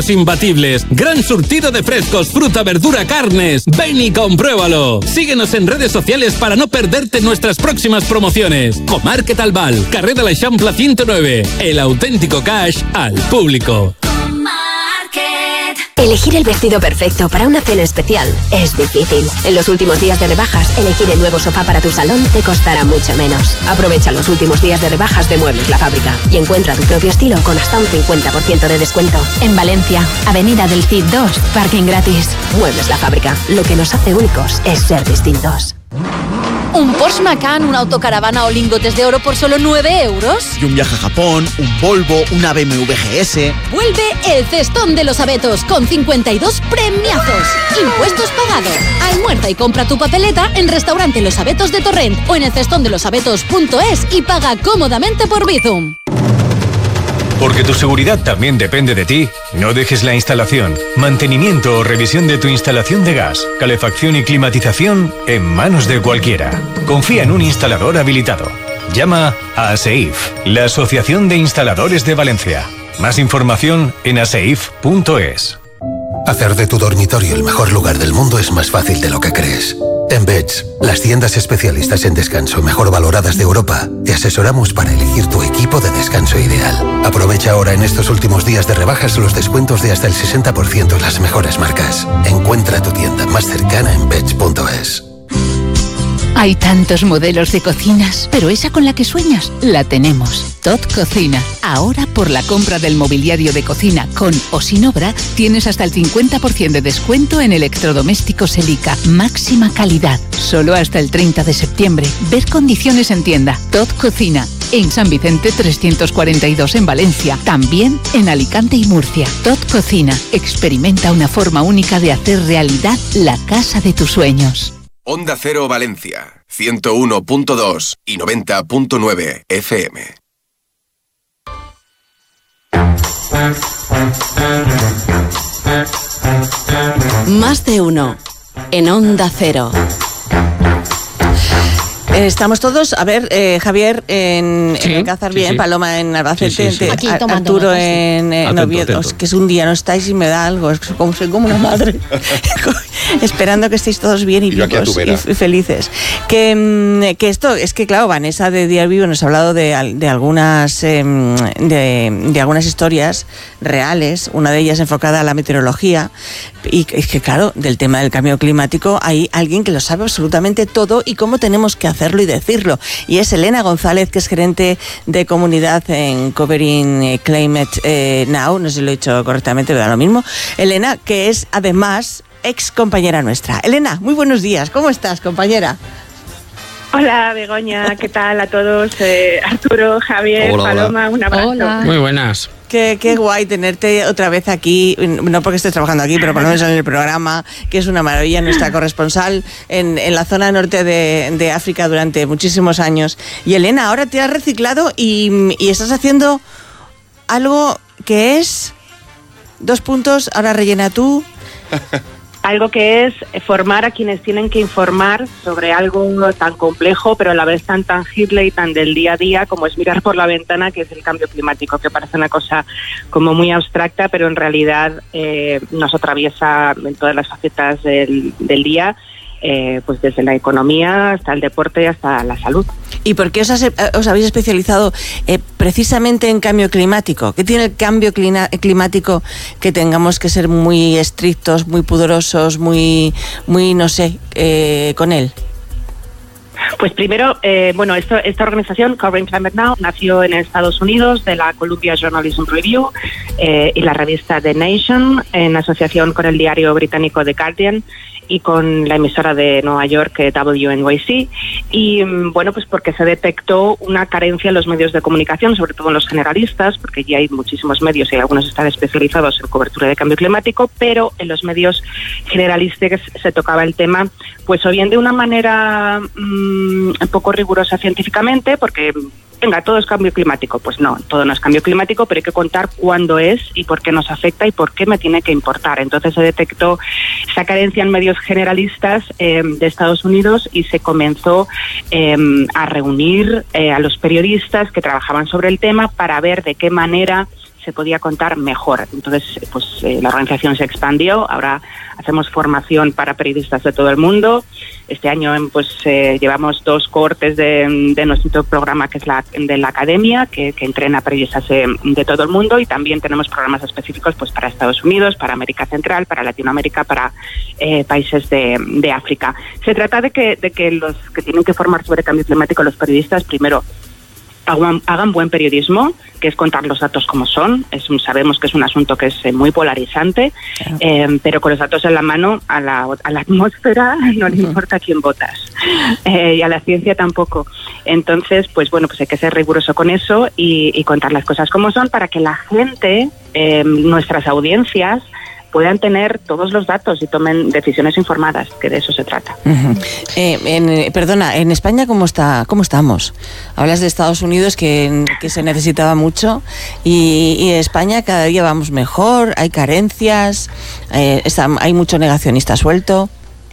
Imbatibles, gran surtido de frescos, fruta, verdura, carnes. Ven y compruébalo. Síguenos en redes sociales para no perderte nuestras próximas promociones. Comarque Talbal, Carrer de l'Eixample 109. El auténtico cash al público. Elegir el vestido perfecto para una cena especial es difícil. En los últimos días de rebajas, elegir el nuevo sofá para tu salón te costará mucho menos. Aprovecha los últimos días de rebajas de Muebles La Fábrica y encuentra tu propio estilo con hasta un 50% de descuento. En Valencia, Avenida del Cid 2, parking gratis. Muebles La Fábrica. Lo que nos hace únicos es ser distintos. ¿Un Porsche Macan, una autocaravana o lingotes de oro por solo 9 euros? Y un viaje a Japón, un Volvo, una BMW GS. Vuelve el Cestón de los Abetos con 52 premiazos. Impuestos pagados. Almuerza y compra tu papeleta en Restaurante Los Abetos de Torrent o en el cestondelosabetos.es y paga cómodamente por Bizum. Porque tu seguridad también depende de ti. No dejes la instalación, mantenimiento o revisión de tu instalación de gas, calefacción y climatización en manos de cualquiera. Confía en un instalador habilitado. Llama a ASEIF, la Asociación de Instaladores de Valencia. Más información en aseif.es. Hacer de tu dormitorio el mejor lugar del mundo es más fácil de lo que crees. En Beds, las tiendas especialistas en descanso mejor valoradas de Europa, te asesoramos para elegir tu equipo de descanso ideal. Aprovecha ahora en estos últimos días de rebajas los descuentos de hasta el 60% en las mejores marcas. Encuentra tu tienda más cercana en beds.es. Hay tantos modelos de cocinas, pero esa con la que sueñas, la tenemos. Todd Cocina. Ahora, por la compra del mobiliario de cocina con o sin obra, tienes hasta el 50% de descuento en electrodomésticos Elica. Máxima calidad. Solo hasta el 30 de septiembre. Ver condiciones en tienda. Todd Cocina. En San Vicente 342 en Valencia. También en Alicante y Murcia. Todd Cocina. Experimenta una forma única de hacer realidad la casa de tus sueños. Onda Cero Valencia, 101.2 y 90.9 FM. Más de uno en Onda Cero. Estamos todos, a ver, Javier en Alcázar, bien, Paloma en Albacete, Aquí, Arturo en Oviedo. Es que es un día, no estáis y me da algo, soy como una madre, esperando que estéis todos bien y vivos y felices. Que esto, es que claro, Vanessa de Diario Vivo nos ha hablado de algunas de algunas historias reales, una de ellas enfocada a la meteorología, y es que claro, del tema del cambio climático hay alguien que lo sabe absolutamente todo y cómo tenemos que hacerlo y decirlo, y es Elena González, que es gerente de comunidad en Covering Climate Now, no sé si lo he dicho correctamente, pero da lo mismo. Elena, que es además ex compañera nuestra. Elena, muy buenos días, ¿cómo estás, compañera? Hola, Begoña, ¿qué tal a todos? Arturo, Javier, hola, Paloma, un abrazo. Hola. Muy buenas. Qué guay tenerte otra vez aquí, no porque estés trabajando aquí, pero por lo menos en el programa, que es una maravilla, nuestra corresponsal en la zona norte de África durante muchísimos años. Y Elena, ahora te has reciclado y estás haciendo algo que es, ahora rellena tú. Algo que es formar a quienes tienen que informar sobre algo tan complejo, pero a la vez tan tangible y tan del día a día como es mirar por la ventana, que es el cambio climático, que parece una cosa como muy abstracta, pero en realidad nos atraviesa en todas las facetas del día, pues desde la economía hasta el deporte hasta la salud. ¿Y por qué os habéis especializado precisamente en cambio climático? ¿Qué tiene el cambio climático que tengamos que ser muy estrictos, muy pudorosos, muy no sé, con él? Pues primero, esta organización, Covering Climate Now, nació en Estados Unidos de la Columbia Journalism Review y la revista The Nation, en asociación con el diario británico The Guardian y con la emisora de Nueva York, WNYC, y bueno, pues porque se detectó una carencia en los medios de comunicación, sobre todo en los generalistas, porque ya hay muchísimos medios y algunos están especializados en cobertura de cambio climático, pero en los medios generalistas se tocaba el tema, pues o bien de una manera un poco rigurosa científicamente, porque venga, todo es cambio climático. Pues no, todo no es cambio climático, pero hay que contar cuándo es y por qué nos afecta y por qué me tiene que importar. Entonces se detectó esa carencia en medios generalistas de Estados Unidos y se comenzó a reunir a los periodistas que trabajaban sobre el tema para ver de qué manera se podía contar mejor. Entonces, pues la organización se expandió, ahora hacemos formación para periodistas de todo el mundo. Este año pues llevamos 2 cohortes de nuestro programa, que es de la academia, que entrena periodistas de todo el mundo, y también tenemos programas específicos pues para Estados Unidos, para América Central, para Latinoamérica, para países de África. Se trata de que los que tienen que formar sobre cambio climático, los periodistas, primero hagan buen periodismo, que es contar los datos como son. Sabemos que es un asunto que es muy polarizante, claro. Pero con los datos en la mano, a la atmósfera no le importa a quién votas, y a la ciencia tampoco. Entonces, pues bueno, pues hay que ser riguroso con eso y contar las cosas como son, para que la gente, nuestras audiencias, puedan tener todos los datos y tomen decisiones informadas, que de eso se trata. Perdona, ¿en España cómo estamos? Hablas de Estados Unidos, que se necesitaba mucho, y en España cada día vamos mejor, hay carencias, hay mucho negacionista suelto.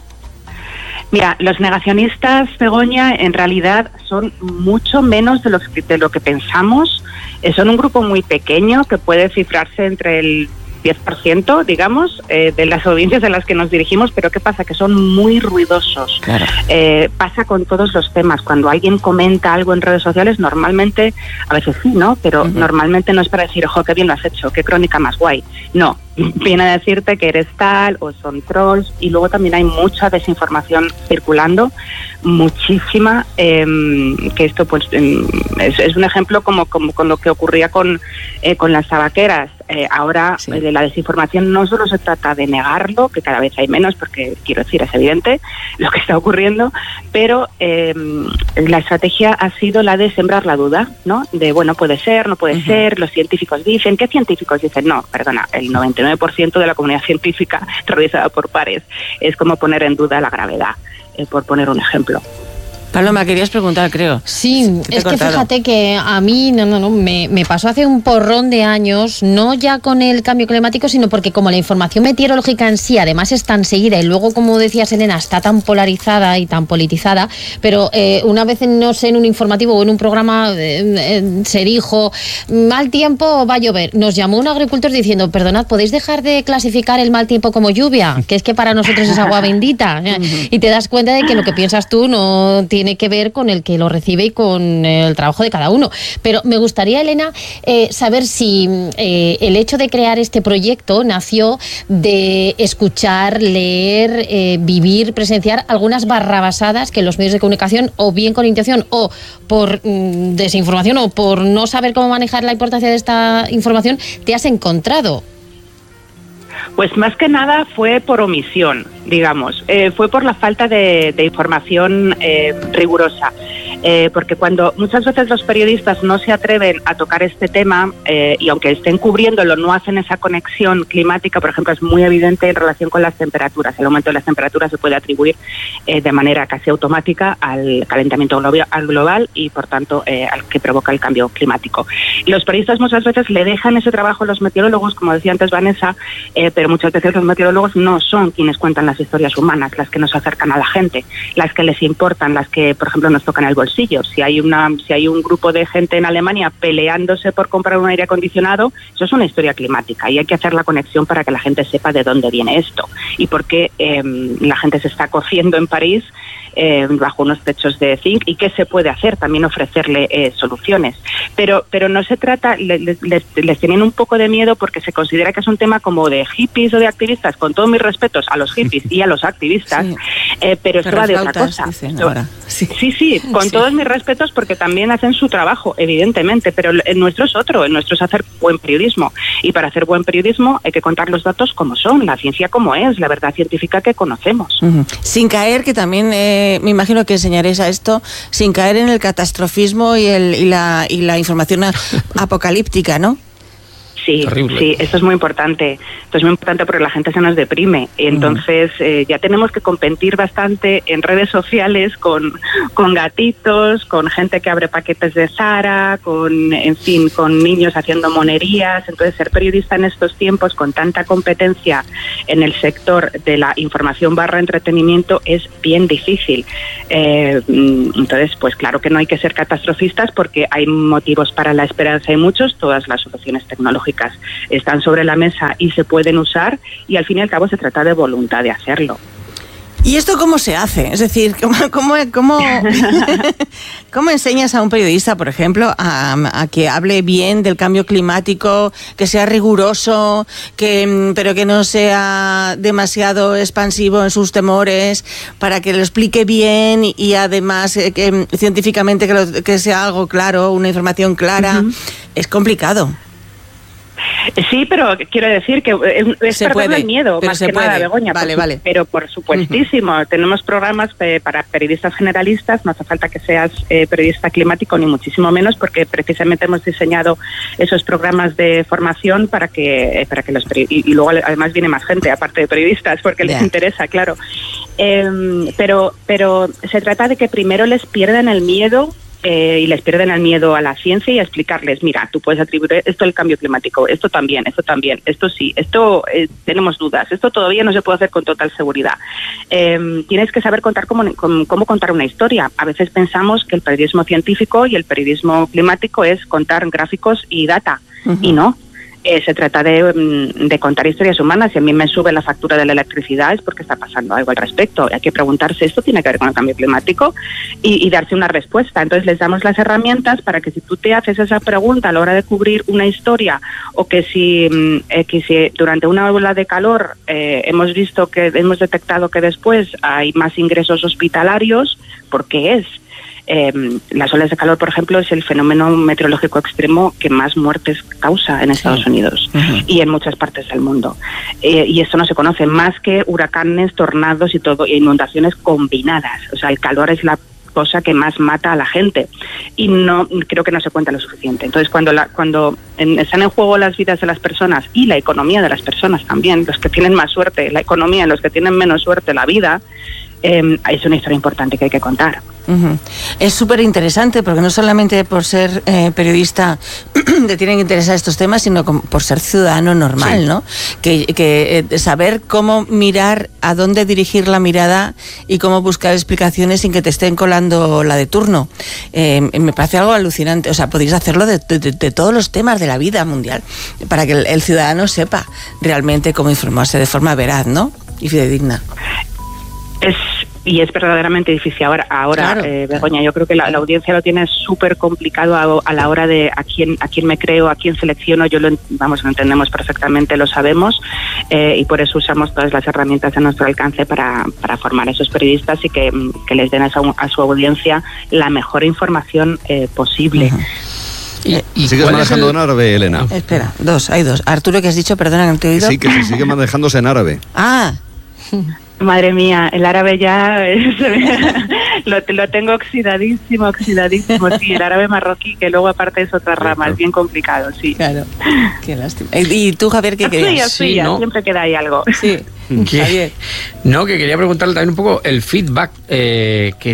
Mira, los negacionistas, Begoña, en realidad son mucho menos de lo que pensamos. Son un grupo muy pequeño, que puede cifrarse entre el 10%, digamos, de las audiencias a las que nos dirigimos, pero ¿qué pasa? Que son muy ruidosos. Claro. Pasa con todos los temas. Cuando alguien comenta algo en redes sociales, normalmente, a veces sí, ¿no? Pero normalmente no es para decir, ojo, qué bien lo has hecho, qué crónica más guay. No, viene a decirte que eres tal, o son trolls, y luego también hay mucha desinformación circulando, muchísima, que esto pues es un ejemplo como con lo que ocurría con las tabaqueras. Ahora sí. La desinformación no solo se trata de negarlo, que cada vez hay menos, porque quiero decir, es evidente lo que está ocurriendo, pero la estrategia ha sido la de sembrar la duda, ¿no? De, bueno, puede ser, no puede ser, los científicos dicen. ¿Qué científicos dicen? No, perdona, el 99% de la comunidad científica realizada por pares. Es como poner en duda la gravedad, por poner un ejemplo. Paloma, querías preguntar, creo. Sí, es que fíjate que a mí me pasó hace un porrón de años, no ya con el cambio climático, sino porque como la información meteorológica en sí además es tan seguida, y luego, como decías, Elena, está tan polarizada y tan politizada, pero una vez, no sé, en un informativo o en un programa se dijo, mal tiempo, va a llover. Nos llamó un agricultor diciendo, perdonad, ¿podéis dejar de clasificar el mal tiempo como lluvia? Que es que para nosotros es agua bendita. Y te das cuenta de que lo que piensas tú no tiene que ver con el que lo recibe y con el trabajo de cada uno. Pero me gustaría, Elena, saber si el hecho de crear este proyecto nació de escuchar, leer, vivir, presenciar algunas barrabasadas que los medios de comunicación, o bien con intención o por desinformación o por no saber cómo manejar la importancia de esta información, te has encontrado. Pues más que nada fue por omisión, digamos, fue por la falta de información rigurosa, porque cuando muchas veces los periodistas no se atreven a tocar este tema, y aunque estén cubriéndolo, no hacen esa conexión climática. Por ejemplo, es muy evidente en relación con las temperaturas. El aumento de las temperaturas se puede atribuir de manera casi automática al calentamiento global y, por tanto, al que provoca el cambio climático. Y los periodistas muchas veces le dejan ese trabajo a los meteorólogos, como decía antes Vanessa, pero muchas veces los meteorólogos no son quienes cuentan las historias humanas, las que nos acercan a la gente, las que les importan, las que, por ejemplo, nos tocan el bolsillo. Si hay un grupo de gente en Alemania peleándose por comprar un aire acondicionado, eso es una historia climática, y hay que hacer la conexión para que la gente sepa de dónde viene esto y por qué la gente se está cociendo en París bajo unos techos de zinc, y qué se puede hacer, también ofrecerle soluciones. Pero no se trata, les tienen un poco de miedo porque se considera que es un tema como de hippies o de activistas, con todos mis respetos a los hippies y a los activistas, sí. Pero esto va de otra cosa. Sí, con todos mis respetos, porque también hacen su trabajo, evidentemente, pero el nuestro es otro, el nuestro es hacer buen periodismo, y para hacer buen periodismo hay que contar los datos como son, la ciencia como es, la verdad científica que conocemos. Sin caer, que también me imagino que enseñaréis a esto, sin caer en el catastrofismo y la información apocalíptica, ¿no? Sí, esto es muy importante. Esto es muy importante porque la gente se nos deprime. Entonces ya tenemos que competir bastante en redes sociales con gatitos, con gente que abre paquetes de Zara, con niños haciendo monerías. Entonces ser periodista en estos tiempos, con tanta competencia en el sector de la información / entretenimiento, es bien difícil. Entonces, pues claro que no hay que ser catastrofistas, porque hay motivos para la esperanza y muchos. Todas las soluciones tecnológicas meteorológicas están sobre la mesa y se pueden usar, y al fin y al cabo se trata de voluntad de hacerlo. ¿Y esto cómo se hace? Es decir, ¿cómo enseñas a un periodista, por ejemplo, a que hable bien del cambio climático, que sea riguroso, pero que no sea demasiado expansivo en sus temores, para que lo explique bien y además que científicamente que sea algo claro, una información clara? Uh-huh. Es complicado. Sí, pero quiero decir que es perder el miedo, más que nada, Begoña. Vale. Pero por supuestísimo, tenemos programas para periodistas generalistas, no hace falta que seas periodista climático, ni muchísimo menos, porque precisamente hemos diseñado esos programas de formación para que y luego además viene más gente, aparte de periodistas, porque les interesa, claro. Pero se trata de que primero les pierdan el miedo, y les pierden el miedo a la ciencia, y a explicarles, mira, tú puedes atribuir esto al cambio climático, esto también, esto sí, esto tenemos dudas, esto todavía no se puede hacer con total seguridad. Tienes que saber contar cómo contar una historia. A veces pensamos que el periodismo científico y el periodismo climático es contar gráficos y data, y no. Se trata de contar historias humanas. Si a mí me sube la factura de la electricidad es porque está pasando algo al respecto. Hay que preguntarse, ¿esto tiene que ver con el cambio climático? Y darse una respuesta. Entonces les damos las herramientas para que si tú te haces esa pregunta a la hora de cubrir una historia, o que si durante una ola de calor hemos detectado que después hay más ingresos hospitalarios, ¿por qué es? Las olas de calor, por ejemplo, es el fenómeno meteorológico extremo que más muertes causa en Estados Unidos y en muchas partes del mundo. Y esto no se conoce, más que huracanes, tornados y todo, inundaciones combinadas. O sea, el calor es la cosa que más mata a la gente, y no creo que no se cuenta lo suficiente. Entonces, cuando están en juego las vidas de las personas y la economía de las personas también, los que tienen más suerte, la economía, los que tienen menos suerte, la vida, es una historia importante que hay que contar. Uh-huh. Es súper interesante, porque no solamente por ser periodista te tienen que interesar estos temas, sino por ser ciudadano normal, sí, ¿no? Que saber cómo mirar, a dónde dirigir la mirada y cómo buscar explicaciones sin que te estén colando la de turno. Me parece algo alucinante. O sea, podéis hacerlo de todos los temas de la vida mundial, para que el ciudadano sepa realmente cómo informarse de forma veraz, ¿no? Y fidedigna. Es verdaderamente difícil ahora claro, Begoña, yo creo que la audiencia lo tiene súper complicado a la hora de a quién me creo, a quién selecciono. Lo entendemos perfectamente, lo sabemos, y por eso usamos todas las herramientas a nuestro alcance para formar a esos periodistas y que les den a su audiencia la mejor información posible. Uh-huh. ¿Y sigues manejando en árabe, Elena? Espera, hay dos. Arturo, ¿qué has dicho? Perdona, que no te he oído. Sí, que se sigue manejándose en árabe. Ah. Madre mía, el árabe ya lo tengo oxidadísimo. Sí, el árabe marroquí, que luego aparte es otra rama, es bien complicado, sí. Claro, qué lástima. ¿Y tú, Javier, qué querías? Sí, ¿no? Siempre queda ahí algo. Sí, Javier. No, que quería preguntarle también un poco el feedback que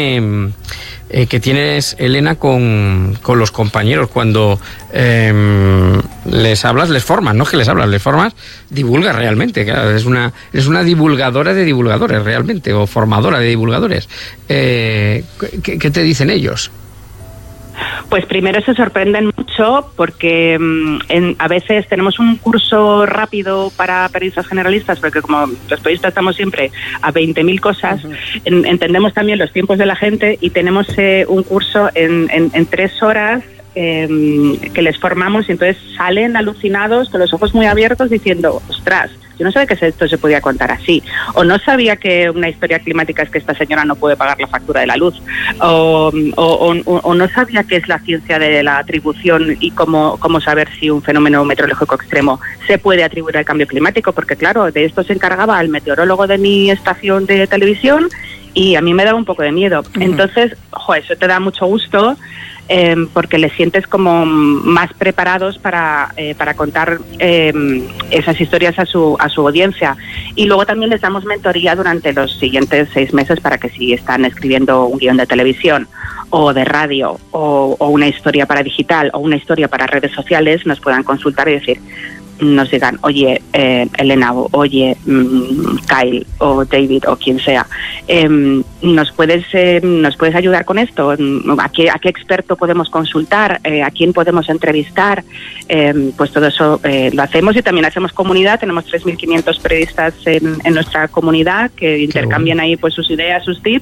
tienes, Elena, con los compañeros cuando les hablas, les formas, no es que les hablas, les formas, divulgas realmente, claro, eres una divulgadora de divulgadores realmente, o formadora de divulgadores. ¿Qué te dicen ellos? Pues primero se sorprenden mucho porque a veces tenemos un curso rápido para periodistas generalistas, porque como los periodistas estamos siempre a 20.000 cosas, entendemos también los tiempos de la gente, y tenemos un curso en 3 horas que les formamos, y entonces salen alucinados con los ojos muy abiertos diciendo, ostras, yo no sabía que esto se podía contar así, o no sabía que una historia climática es que esta señora no puede pagar la factura de la luz, o no sabía qué es la ciencia de la atribución y cómo saber si un fenómeno meteorológico extremo se puede atribuir al cambio climático, porque claro, de esto se encargaba el meteorólogo de mi estación de televisión, y a mí me daba un poco de miedo. Uh-huh. Entonces, eso te da mucho gusto, porque les sientes como más preparados para contar esas historias a su audiencia. Y luego también les damos mentoría durante los siguientes 6 meses para que si están escribiendo un guión de televisión o de radio o una historia para digital o una historia para redes sociales, nos puedan consultar y decir, nos digan, oye, Elena, o oye, Kyle, o David, o quien sea, ¿nos puedes ayudar con esto? ¿A qué experto podemos consultar? ¿A quién podemos entrevistar? Pues todo eso lo hacemos, y también hacemos comunidad. Tenemos 3.500 periodistas en nuestra comunidad que intercambian ahí pues sus ideas, sus tips.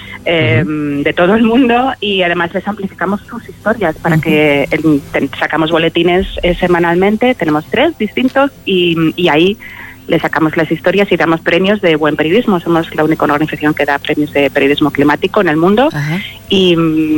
De todo el mundo, y además les amplificamos sus historias para que sacamos boletines semanalmente. Tenemos 3 distintos y ahí le sacamos las historias y damos premios de buen periodismo. Somos la única organización que da premios de periodismo climático en el mundo. Y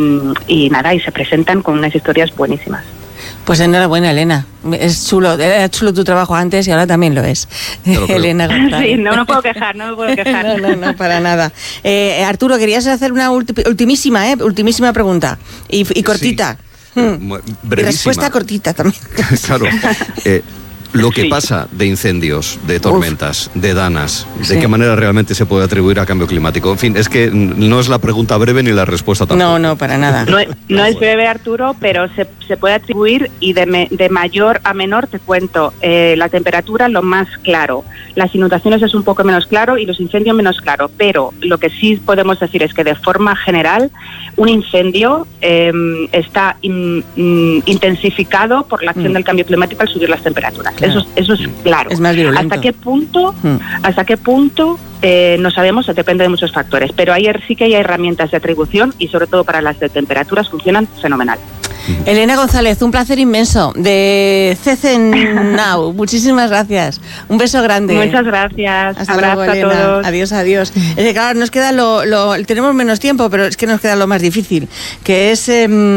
se presentan con unas historias buenísimas. Pues enhorabuena, Elena. Es chulo, era chulo tu trabajo antes y ahora también lo es. Elena González. Sí, no me puedo quejar. No, para nada. Arturo, querías hacer una ultimísima pregunta y cortita. Brevísima. Y respuesta cortita también. Claro. Lo que pasa de incendios, de tormentas, de danas, ¿de qué manera realmente se puede atribuir a cambio climático? En fin, es que no es la pregunta breve ni la respuesta tampoco. No, para nada. No es breve, Arturo, pero se puede atribuir, y de mayor a menor te cuento. La temperatura, lo más claro. Las inundaciones es un poco menos claro y los incendios menos claro, pero lo que sí podemos decir es que de forma general un incendio está intensificado por la acción del cambio climático al subir las temperaturas. Claro. Eso es claro. Es más virulento. ¿Hasta qué punto? No sabemos, depende de muchos factores, pero sí que hay herramientas de atribución, y sobre todo para las de temperaturas funcionan fenomenal. Elena González, un placer inmenso de CC Now. Muchísimas gracias. Un beso grande. Muchas gracias. Hasta luego, Elena. A todos. Adiós. Es que claro, nos queda tenemos menos tiempo, pero es que nos queda lo más difícil, que es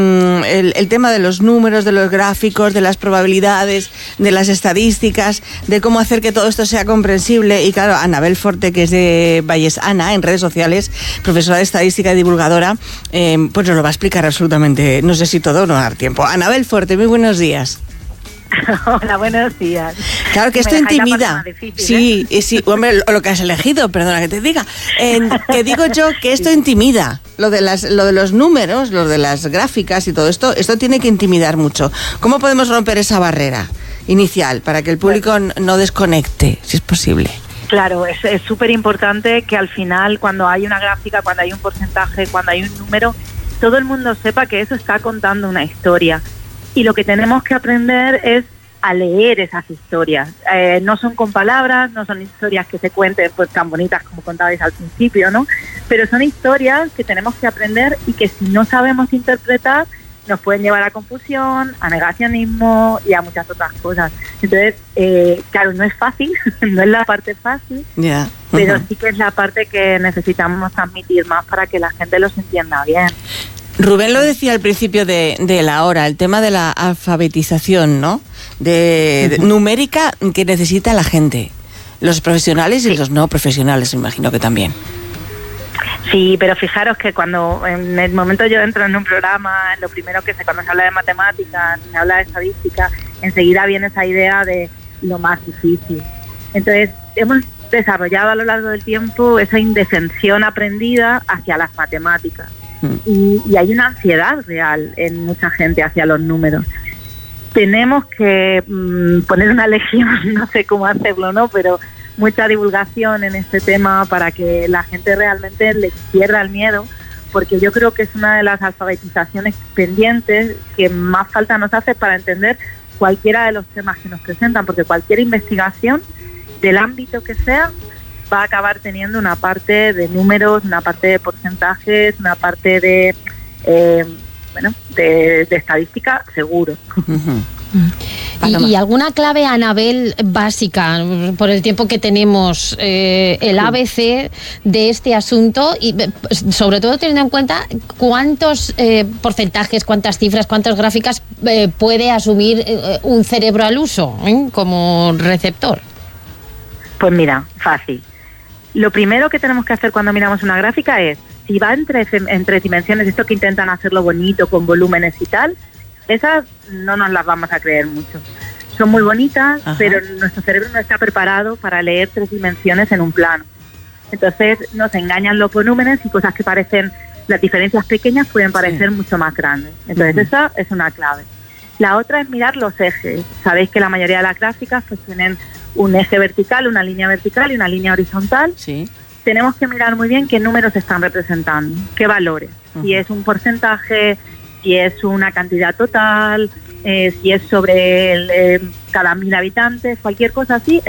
el tema de los números, de los gráficos, de las probabilidades, de las estadísticas, de cómo hacer que todo esto sea comprensible. Y claro, Anabel Forte, que es de Vallesana en redes sociales, profesora de estadística y divulgadora, pues nos lo va a explicar absolutamente, no sé si todo o no dar tiempo. Anabel Forte, muy buenos días. Hola, buenos días. Claro que esto intimida. Sí, hombre, lo que has elegido, perdona que te diga. Que digo yo que esto intimida. Lo de los números, lo de las gráficas y todo esto tiene que intimidar mucho. ¿Cómo podemos romper esa barrera inicial para que el público no desconecte, si es posible? Claro, es súper importante que al final, cuando hay una gráfica, cuando hay un porcentaje, cuando hay un número, todo el mundo sepa que eso está contando una historia. Y lo que tenemos que aprender es a leer esas historias. No son con palabras, no son historias que se cuenten pues tan bonitas como contabais al principio, ¿no? Pero son historias que tenemos que aprender y que si no sabemos interpretar nos pueden llevar a confusión, a negacionismo y a muchas otras cosas. Entonces, claro, no es fácil, no es la parte fácil, pero sí que es la parte que necesitamos transmitir más para que la gente los entienda bien. Rubén lo decía al principio de la hora, el tema de la alfabetización, ¿no? De numérica que necesita la gente, los profesionales y los no profesionales, me imagino que también. Sí, pero fijaros que cuando en el momento yo entro en un programa, lo primero que cuando se habla de matemáticas, se habla de estadística, enseguida viene esa idea de lo más difícil. Entonces, hemos desarrollado a lo largo del tiempo esa indefensión aprendida hacia las matemáticas. Y hay una ansiedad real en mucha gente hacia los números. Tenemos que poner una legión, no sé cómo hacerlo, ¿no? Pero mucha divulgación en este tema para que la gente realmente le pierda el miedo, porque yo creo que es una de las alfabetizaciones pendientes que más falta nos hace para entender cualquiera de los temas que nos presentan, porque cualquier investigación del ámbito que sea va a acabar teniendo una parte de números, una parte de porcentajes, una parte de estadística, seguro. ¿Y alguna clave, Anabel, básica, por el tiempo que tenemos, el ABC de este asunto, y sobre todo teniendo en cuenta cuántos porcentajes, cuántas cifras, cuántas gráficas puede asumir un cerebro al uso como receptor? Pues mira, fácil. Lo primero que tenemos que hacer cuando miramos una gráfica es, si va entre dimensiones, esto que intentan hacerlo bonito, con volúmenes y tal, esas no nos las vamos a creer mucho. Son muy bonitas, pero nuestro cerebro no está preparado para leer 3 dimensiones en un plano. Entonces nos engañan los volúmenes y cosas que parecen, las diferencias pequeñas pueden parecer mucho más grandes. Entonces esa es una clave. La otra es mirar los ejes. Sabéis que la mayoría de las gráficas pues tienen un eje vertical, una línea vertical y una línea horizontal. Sí. Tenemos que mirar muy bien qué números están representando, qué valores. Si es un porcentaje, si es una cantidad total, si es sobre cada 1000 habitantes, cualquier cosa así,